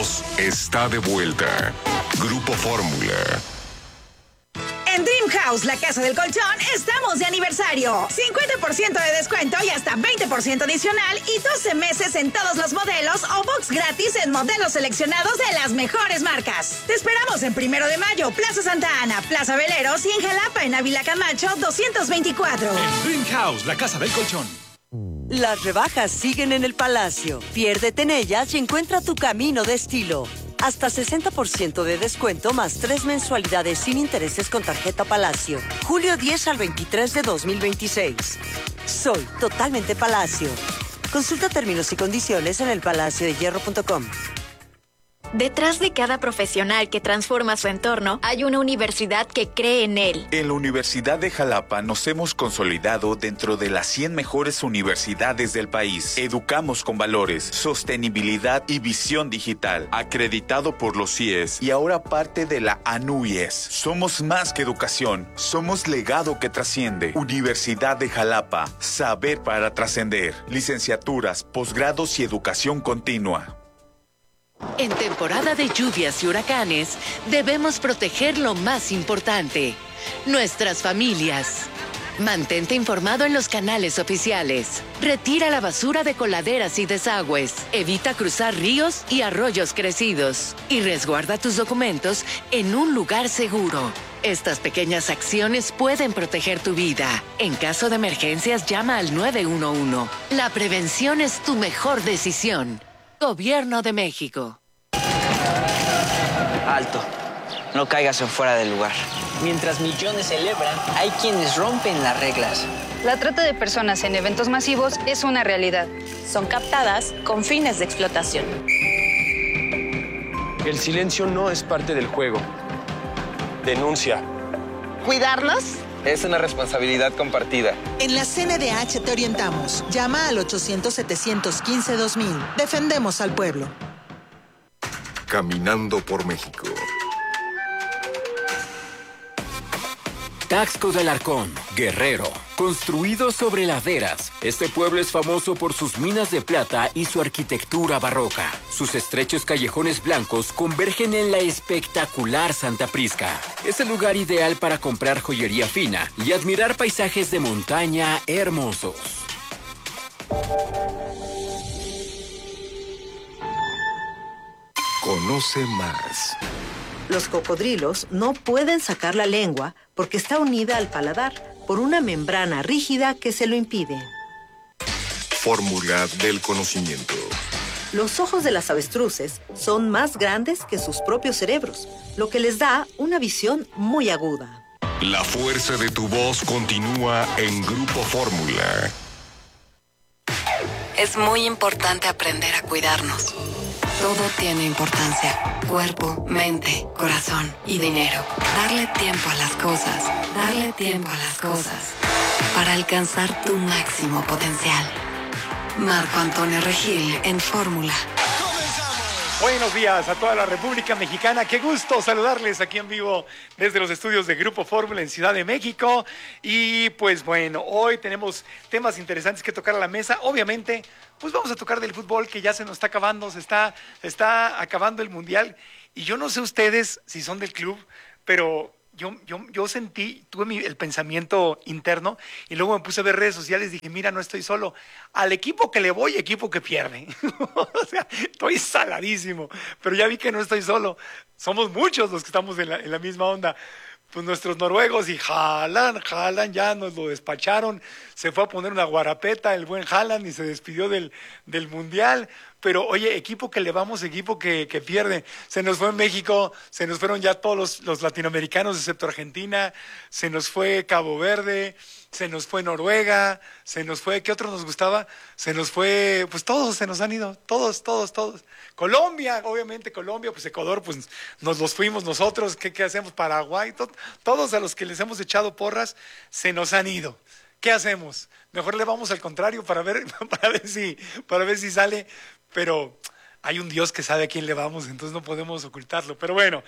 voz está de vuelta. Grupo Fórmula. En Dream House, la casa del colchón, estamos de aniversario. 50% de descuento y hasta 20% adicional y 12 meses en todos los modelos o box gratis en modelos seleccionados de las mejores marcas. Te esperamos en 1 de Mayo, Plaza Santa Ana, Plaza Veleros y en Jalapa, en Ávila Camacho, 224. En Dream House, la casa del colchón. Las rebajas siguen en el Palacio. Piérdete en ellas y encuentra tu camino de estilo. Hasta 60% de descuento más 3 mensualidades sin intereses con tarjeta Palacio. Julio 10 al 23 de 2026. Soy totalmente Palacio. Consulta términos y condiciones en elpalaciodehierro.com. Detrás de cada profesional que transforma su entorno, hay una universidad que cree en él. En la Universidad de Jalapa nos hemos consolidado dentro de las 100 mejores universidades del país. Educamos con valores, sostenibilidad y visión digital. Acreditado por los CIES y ahora parte de la ANUIES. Somos más que educación, somos legado que trasciende. Universidad de Jalapa, saber para trascender. Licenciaturas, posgrados y educación continua. En temporada de lluvias y huracanes, debemos proteger lo más importante, nuestras familias. Mantente informado en los canales oficiales. Retira la basura de coladeras y desagües. Evita cruzar ríos y arroyos crecidos. Y resguarda tus documentos en un lugar seguro. Estas pequeñas acciones pueden proteger tu vida. En caso de emergencias, llama al 911. La prevención es tu mejor decisión. Gobierno de México. Alto. No caigas en fuera del lugar. Mientras millones celebran, hay quienes rompen las reglas. La trata de personas en eventos masivos es una realidad. Son captadas con fines de explotación. El silencio no es parte del juego. Denuncia. ¿Cuidarlos? Es una responsabilidad compartida. En la CNDH te orientamos. Llama al 800-715-2000. Defendemos al pueblo. Caminando por México. Taxco del Arcón, Guerrero. Construido sobre laderas, este pueblo es famoso por sus minas de plata y su arquitectura barroca. Sus estrechos callejones blancos convergen en la espectacular Santa Prisca. Es el lugar ideal para comprar joyería fina y admirar paisajes de montaña hermosos. Conoce más. Los cocodrilos no pueden sacar la lengua porque está unida al paladar por una membrana rígida que se lo impide. Fórmula del conocimiento. Los ojos de las avestruces son más grandes que sus propios cerebros, lo que les da una visión muy aguda. La fuerza de tu voz continúa en Grupo Fórmula. Es muy importante aprender a cuidarnos. Todo tiene importancia. Cuerpo, mente, corazón y dinero. Darle tiempo a las cosas. Darle tiempo a las cosas. Para alcanzar tu máximo potencial. Marco Antonio Regil en Fórmula. Buenos días a toda la República Mexicana. Qué gusto saludarles aquí en vivo desde los estudios de Grupo Fórmula en Ciudad de México. Y pues bueno, hoy tenemos temas interesantes que tocar a la mesa. Obviamente, pues vamos a tocar del fútbol que ya se nos está acabando, se está acabando el Mundial. Y yo no sé ustedes si son del club, pero yo sentí, tuve el pensamiento interno y luego me puse a ver redes sociales y dije, mira, no estoy solo. Al equipo que le voy, equipo que pierde. O sea, estoy saladísimo, pero ya vi que no estoy solo. Somos muchos los que estamos en la misma onda. Pues nuestros noruegos y Haaland ya nos lo despacharon, se fue a poner una guarapeta el buen Haaland y se despidió del Mundial. Pero oye, equipo que le vamos, equipo que pierde. Se nos fue en México, se nos fueron ya todos los latinoamericanos excepto Argentina, se nos fue Cabo Verde, se nos fue Noruega, se nos fue, ¿qué otro nos gustaba? Se nos fue, pues todos se nos han ido, todos. Colombia, obviamente Colombia, pues Ecuador, pues nos los fuimos nosotros, ¿qué hacemos? Paraguay, todos a los que les hemos echado porras se nos han ido. ¿Qué hacemos? Mejor le vamos al contrario para ver si sale. Pero hay un Dios que sabe a quién le vamos, entonces no podemos ocultarlo. Pero bueno,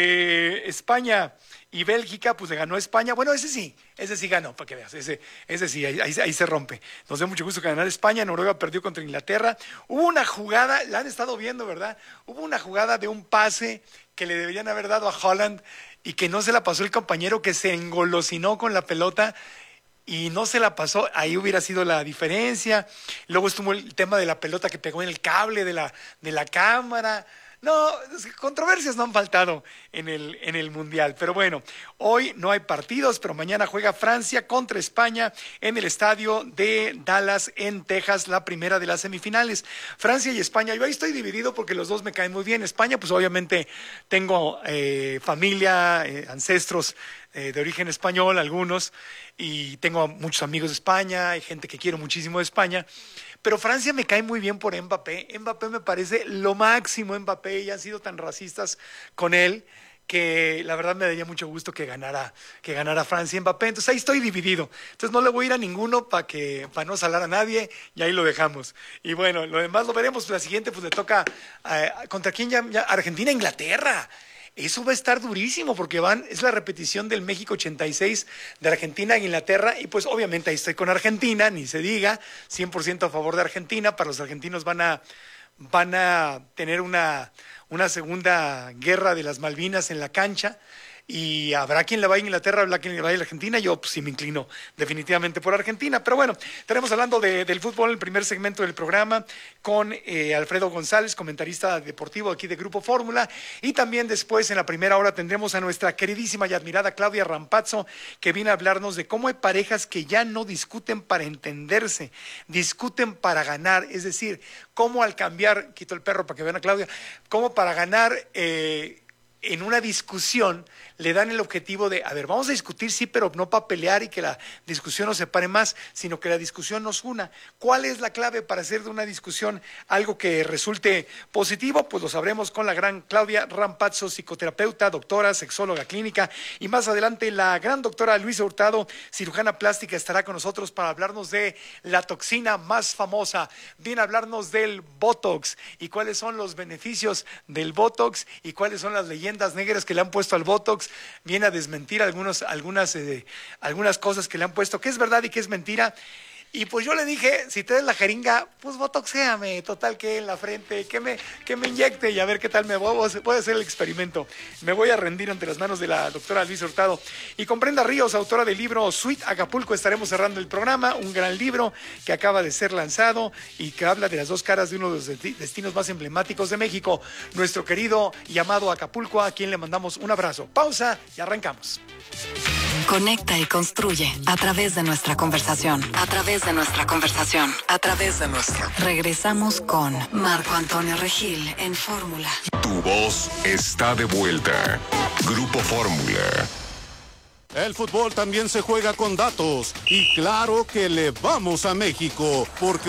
España y Bélgica, pues le ganó a España. Bueno, ese sí ganó, para que veas. Ese sí, ahí se rompe. Nos da mucho gusto ganar España. Noruega perdió contra Inglaterra. Hubo una jugada, la han estado viendo, ¿verdad? Hubo una jugada de un pase que le deberían haber dado a Haaland y que no se la pasó el compañero, que se engolosinó con la pelota y no se la pasó. Ahí hubiera sido la diferencia. Luego estuvo el tema de la pelota que pegó en el cable de la cámara. No, controversias no han faltado en el Mundial. Pero bueno, hoy no hay partidos, pero mañana juega Francia contra España en el estadio de Dallas, en Texas, la primera de las semifinales. Francia y España, yo ahí estoy dividido porque los dos me caen muy bien. España, pues obviamente tengo familia, ancestros de origen español, algunos, y tengo muchos amigos de España, hay gente que quiero muchísimo de España. Pero Francia me cae muy bien por Mbappé. Mbappé me parece lo máximo, Mbappé, y han sido tan racistas con él que la verdad me daría mucho gusto que ganara Francia Mbappé. Entonces ahí estoy dividido. Entonces no le voy a ir a ninguno para no salar a nadie, y ahí lo dejamos. Y bueno, lo demás lo veremos. La siguiente pues le toca ¿contra quién ya? Argentina, Inglaterra. Eso va a estar durísimo porque es la repetición del México 86 de Argentina e Inglaterra, y pues obviamente ahí estoy con Argentina, ni se diga, 100% a favor de Argentina. Para los argentinos van a tener una segunda guerra de las Malvinas en la cancha, y habrá quien le vaya a Inglaterra, habrá quien le vaya a Argentina. Yo pues sí me inclino definitivamente por Argentina. Pero bueno, estaremos hablando del fútbol en el primer segmento del programa con Alfredo González, comentarista deportivo aquí de Grupo Fórmula, y también después en la primera hora tendremos a nuestra queridísima y admirada Claudia Rampazzo, que viene a hablarnos de cómo hay parejas que ya no discuten para entenderse, discuten para ganar. Es decir, cómo al cambiar, quito el perro para que vean a Claudia, cómo para ganar en una discusión le dan el objetivo de, a ver, vamos a discutir, sí, pero no para pelear y que la discusión nos separe más, sino que la discusión nos una. ¿Cuál es la clave para hacer de una discusión algo que resulte positivo? Pues lo sabremos con la gran Claudia Rampazzo, psicoterapeuta, doctora, sexóloga clínica, y más adelante la gran doctora Luisa Hurtado, cirujana plástica, estará con nosotros para hablarnos de la toxina más famosa, viene a hablarnos del Botox y cuáles son los beneficios del Botox y cuáles son las leyendas negras que le han puesto al Botox. Viene a desmentir algunas cosas que le han puesto, que es verdad y que es mentira. Y pues yo le dije, si te das la jeringa, pues botoxéame, total que en la frente, que me inyecte y a ver qué tal me voy a hacer el experimento. Me voy a rendir ante las manos de la doctora Luisa Hurtado. Y con Brenda Ríos, autora del libro Sweet Acapulco, estaremos cerrando el programa, un gran libro que acaba de ser lanzado y que habla de las dos caras de uno de los destinos más emblemáticos de México, nuestro querido y amado Acapulco, a quien le mandamos un abrazo. Pausa y arrancamos. Conecta y construye a través de nuestra conversación. A través de nuestra conversación. A través de nuestra. Regresamos con Marco Antonio Regil en Fórmula. Tu voz está de vuelta. Grupo Fórmula. El fútbol también se juega con datos y claro que le vamos a México porque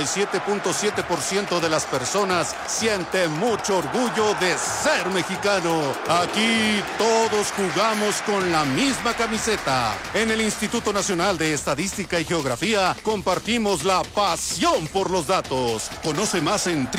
87.7% de las personas sienten mucho orgullo de ser mexicano. Aquí todos jugamos con la misma camiseta. En el Instituto Nacional de Estadística y Geografía compartimos la pasión por los datos. Conoce más en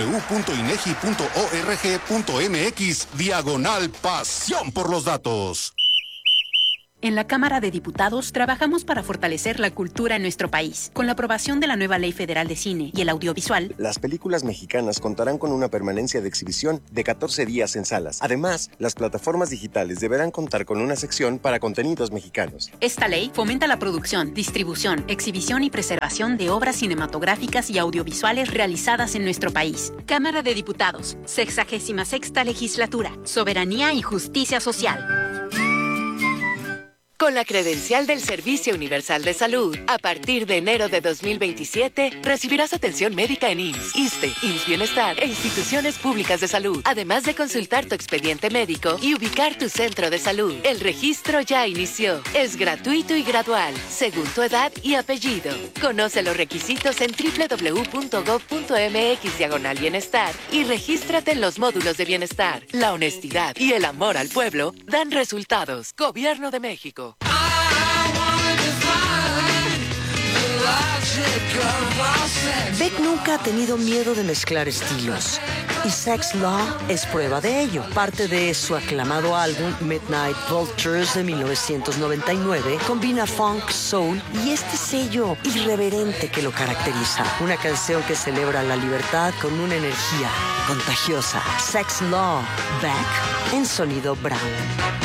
www.inegi.org.mx/pasión por los datos. En la Cámara de Diputados trabajamos para fortalecer la cultura en nuestro país. Con la aprobación de la nueva Ley Federal de Cine y el Audiovisual, las películas mexicanas contarán con una permanencia de exhibición de 14 días en salas. Además, las plataformas digitales deberán contar con una sección para contenidos mexicanos. Esta ley fomenta la producción, distribución, exhibición y preservación de obras cinematográficas y audiovisuales realizadas en nuestro país. Cámara de Diputados, 66ª Legislatura, Soberanía y Justicia Social. Con la credencial del Servicio Universal de Salud, a partir de enero de 2027, recibirás atención médica en IMSS, ISSSTE, IMSS Bienestar e instituciones públicas de salud, además de consultar tu expediente médico y ubicar tu centro de salud. El registro ya inició. Es gratuito y gradual, según tu edad y apellido. Conoce los requisitos en www.gov.mx/bienestar y regístrate en los módulos de bienestar. La honestidad y el amor al pueblo dan resultados. Gobierno de México. Beck nunca ha tenido miedo de mezclar estilos, y Sex Law es prueba de ello. Parte de su aclamado álbum Midnight Vultures de 1999 combina funk, soul y este sello irreverente que lo caracteriza. Una canción que celebra la libertad con una energía contagiosa. Sex Law, Beck en Sonido Brown.